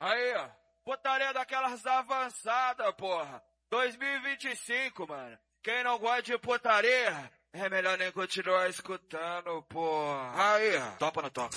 Aí, ó. Putaria daquelas avançadas, porra. 2025, mano. Quem não gosta de putaria, é melhor nem continuar escutando, porra. Aí, ó. Topa ou não topa?